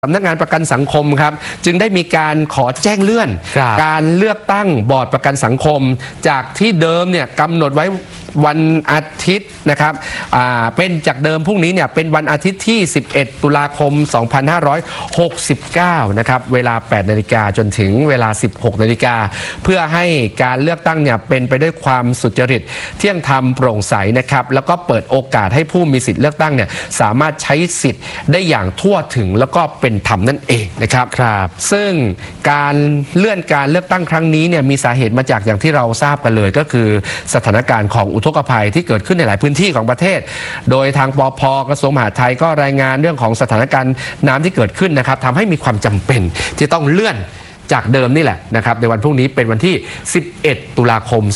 สำนักงานประกันสังคมครับจึงได้มีการขอแจ้งเลื่อนการเลือกตั้งบอร์ดประกันสังคมจากที่เดิมเนี่ยกำหนดไว้วันอาทิตย์นะครับเป็นจากเดิมพรุ่งนี้เนี่ยเป็นวันอาทิตย์ที่11ตุลาคม2569นะครับเวลา 8 นาฬิกาจนถึงเวลา 16 นาฬิกาเพื่อให้การเลือกตั้งเนี่ยเป็นไปด้วยความสุจริตเที่ยงธรรมโปร่งใสนะครับแล้วก็เปิดโอกาสให้ผู้มีสิทธิ์เลือกตั้งเนี่ยสามารถใช้สิทธิ์ได้อย่างทั่วถึงแล้วก็เป็นธรรมนั่นเองนะครับซึ่งการเลื่อนการเลือกตั้งครั้งนี้เนี่ยมีสาเหตุมาจากอย่างที่เราทราบกันเลยก็คือสถานการณ์ของอุทกภัยที่เกิดขึ้นในหลายพื้นที่ของประเทศโดยทางปภ.กระทรวงมหาดไทยก็รายงานเรื่องของสถานการณ์น้ำที่เกิดขึ้นนะครับทำให้มีความจำเป็นที่ต้องเลื่อนจากเดิมนี่แหละนะครับในวันพรุ่งนี้เป็นวันที่11ตุลาคม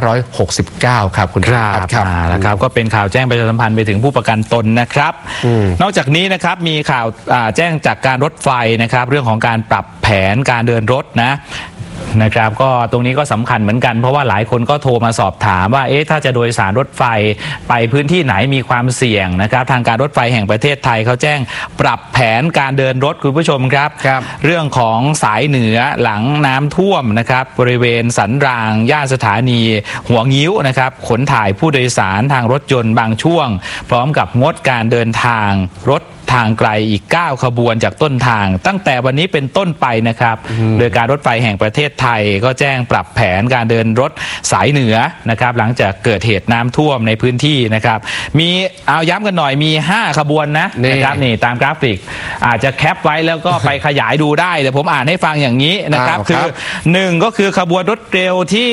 2569ครับคุณครับนะครับก็เป็นข่าวแจ้งประชาสัมพันธ์ไปถึงผู้ประกันตนนะครับนอกจากนี้นะครับมีข่าวแจ้งจากการรถไฟนะครับเรื่องของการปรับแผนการเดินรถนะครับก็ตรงนี้ก็สำคัญเหมือนกันเพราะว่าหลายคนก็โทรมาสอบถามว่าถ้าจะโดยสารรถไฟไปพื้นที่ไหนมีความเสี่ยงนะครับทางการรถไฟแห่งประเทศไทยเขาแจ้งปรับแผนการเดินรถคุณผู้ชมครับเรื่องของสายเหนือหลังน้ำท่วมนะครับบริเวณสันรางย่านสถานีหัวงิ้วนะครับขนถ่ายผู้โดยสารทางรถยนต์บางช่วงพร้อมกับงดการเดินทางรถทางไกลอีก9ขบวนจากต้นทางตั้งแต่วันนี้เป็นต้นไปนะครับโดยการรถไฟแห่งประเทศไทยก็แจ้งปรับแผนการเดินรถสายเหนือนะครับหลังจากเกิดเหตุน้ำท่วมในพื้นที่นะครับมีเอาย้ำกันหน่อยมี5ขบวนนะครับนี่ตามกราฟิกอาจจะแคปไว้แล้วก็ไปขยายดูได้แต่ผมอ่านให้ฟังอย่างนี้นะครับคือ1ก็คือขบวนรถเร็วที่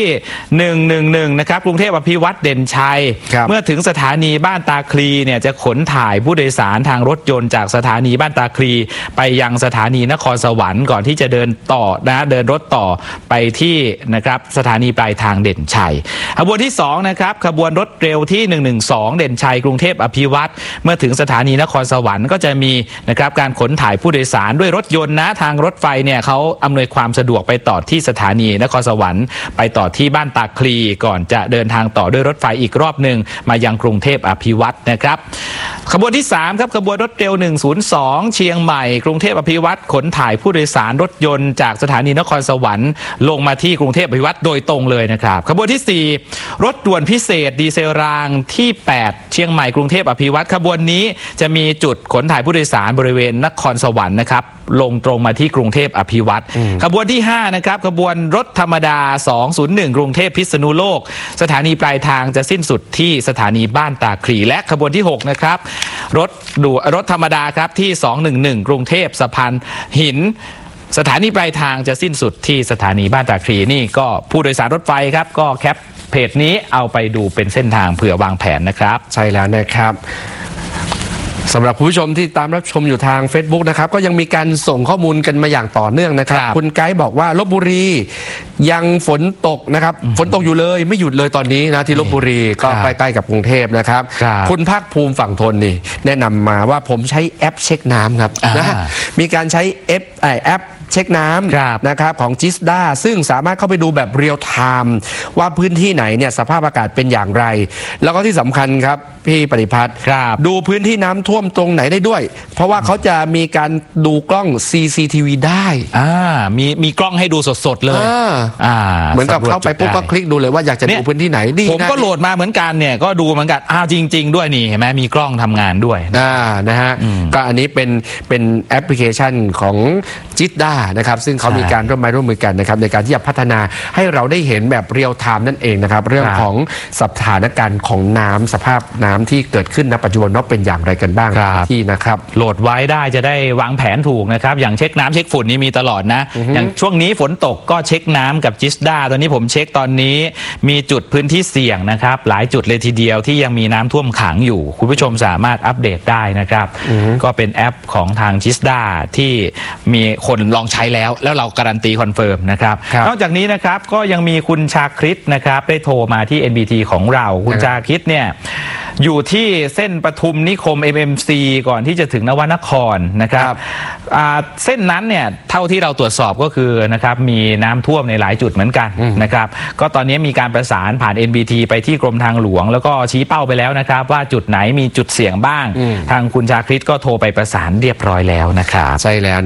111นะครับกรุงเทพอภิวัตรเด่นชัยเมื่อถึงสถานีบ้านตาคลีเนี่ยจะขนถ่ายผู้โดยสารทางรถยนต์จากสถานีบ้านตาคลีไปยังสถานีนครสวรรค์ก่อนที่จะเดินต่อเดินรถต่อไปที่นะครับสถานีปลายทางเด่นชัยขบวนที่2นะครับขบวนรถเร็วที่112เด่นชัยกรุงเทพอภิวัตรเมื่อถึงสถานีนครสวรรค์ก็จะมีนะครับการขนถ่ายผู้โดยสารด้วยรถยนต์ทางรถไฟเนี่ยเขาอำนวยความสะดวกไปต่อที่สถานีนครสวรรค์ไปต่อที่บ้านตาคลีก่อนจะเดินทางต่อด้วยรถไฟอีกรอบหนึ่งมายังกรุงเทพอภิวัตรนะครับขบวนที่3ครับขบวนรถเร็ว102เชียงใหม่กรุงเทพอภิวัตรขนถ่ายผู้โดยสารรถยนต์จากสถานีนครสวรรค์ลงมาที่กรุงเทพอภิวัตรโดยตรงเลยนะครับขบวนที่4รถด่วนพิเศษดีเซลรางที่8เชียงใหม่กรุงเทพอภิวัตรขบวนนี้จะมีจุดขนถ่ายผู้โดยสารบริเวณนครสวรรค์นะครับลงตรงมาที่กรุงเทพอภิวัตรขบวนที่5นะครับขบวนรถธรรมดา201กรุงเทพพิษณุโลกสถานีปลายทางจะสิ้นสุดที่สถานีบ้านตาคลีและขบวนที่6นะครับรถธรรมดาครับที่211กรุงเทพสะพานหินสถานีปลายทางจะสิ้นสุดที่สถานีบ้านตาคลีนี่ก็ผู้โดยสารรถไฟครับก็แคปเพจนี้เอาไปดูเป็นเส้นทางเผื่อวางแผนนะครับใช่แล้วนะครับสำหรับผู้ชมที่ตามรับชมอยู่ทาง Facebook นะครับก็ยังมีการส่งข้อมูลกันมาอย่างต่อเนื่องนะครับคุณไกด์บอกว่าลพบุรียังฝนตกนะครับฝนตกอยู่เลยไม่หยุดเลยตอนนี้นะที่ลพบุรีก็ใกล้ๆกับกรุงเทพนะครับคุณภาคภูมิฝั่งทนนี่แนะนำมาว่าผมใช้แอปเช็คน้ำครับมีการใช้แอปเช็คน้ำนะครับของจิสด้าซึ่งสามารถเข้าไปดูแบบเรียลไทม์ว่าพื้นที่ไหนเนี่ยสภาพอากาศเป็นอย่างไรแล้วก็ที่สำคัญครับพี่ปฏิพัฒน์ดูพื้นที่น้ำท่วมตรงไหนได้ด้วยเพราะว่าเขาจะมีการดูกล้อง CCTV ได้มีกล้องให้ดูสดๆเลยเหมือนกับเข้าไปปุ๊บก็คลิกดูเลยว่าอยากจะดูพื้นที่ไหนดีผมก็โหลดมาเหมือนกันเนี่ยก็ดูเหมือนกันจริงๆด้วยนี่เห็นไหมมีกล้องทำงานด้วยนะฮะก็อันนี้เป็นแอปพลิเคชันของจิสด้านะครับซึ่งเขามีการร่วมมือกันนะครับในการที่จะพัฒนาให้เราได้เห็นแบบเรียลไทม์นั่นเองนะครับเรื่องของสถานการณ์ของน้ำสภาพน้ำที่เกิดขึ้นณปัจจุบันว่าเป็นอย่างไรกันบ้างที่นะครับโหลดไว้ได้จะได้วางแผนถูกนะครับอย่างเช็คน้ำเช็คฝุ่นนี่มีตลอดนะอย่างช่วงนี้ฝนตกก็เช็คน้ำกับจิสด้าตอนนี้ผมเช็คตอนนี้มีจุดพื้นที่เสี่ยงนะครับหลายจุดเลยทีเดียวที่ยังมีน้ำท่วมขังอยู่คุณผู้ชมสามารถอัปเดตได้นะครับก็เป็นแอปของทางจิสด้าที่มีคนลองใช้แล้วเราการันตีคอนเฟิร์มนะครับนอกจากนี้นะครับก็ยังมีคุณชาคริตนะครับได้โทรมาที่ NBT ของเราคุณชาคริตเนี่ยอยู่ที่เส้นปทุมนิคม MMC ก่อนที่จะถึงนวนครนะครับเส้นนั้นเนี่ยเท่าที่เราตรวจสอบก็คือนะครับมีน้ำท่วมในหลายจุดเหมือนกันนะครับก็ตอนนี้มีการประสานผ่าน NBT ไปที่กรมทางหลวงแล้วก็ชี้เป้าไปแล้วนะครับว่าจุดไหนมีจุดเสี่ยงบ้างทางคุณชาคริตก็โทรไปประสานเรียบร้อยแล้วนะครับใช่แล้ว